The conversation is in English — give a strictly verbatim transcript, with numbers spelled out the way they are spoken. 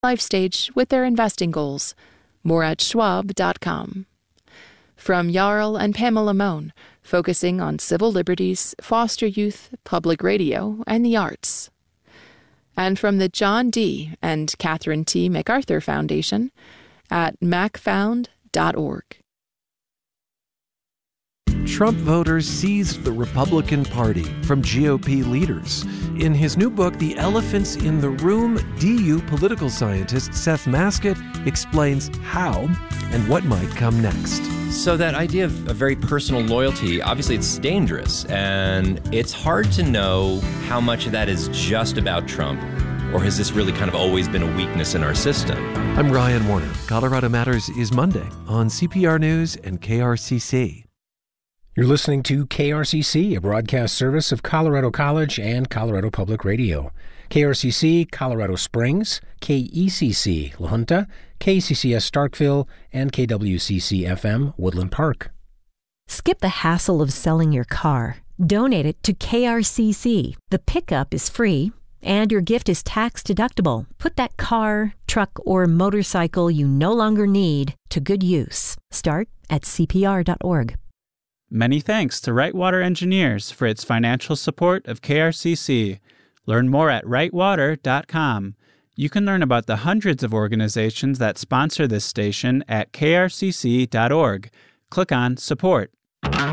life stage with their investing goals. More at schwab dot com. From Jarl and Pamela Mohn, focusing on civil liberties, foster youth, public radio, and the arts. And from the John D. and Catherine T. MacArthur Foundation at mac found dot org. Trump voters seized the Republican Party from G O P leaders. In his new book, The Elephants in the Room, D U political scientist Seth Masket explains how and what might come next. So that idea of a very personal loyalty, obviously it's dangerous, and it's hard to know how much of that is just about Trump, or has this really kind of always been a weakness in our system? I'm Ryan Warner. Colorado Matters is Monday on C P R News and K R C C. You're listening to K R C C, a broadcast service of Colorado College and Colorado Public Radio. K R C C Colorado Springs, K E C C La Junta, K C C S Starkville, and K W C C F M Woodland Park. Skip the hassle of selling your car. Donate it to K R C C. The pickup is free, and your gift is tax deductible. Put that car, truck, or motorcycle you no longer need to good use. Start at C P R dot org. Many thanks to Wright Water Engineers for its financial support of K R C C. Learn more at wright water dot com. You can learn about the hundreds of organizations that sponsor this station at K R C C dot org. Click on Support.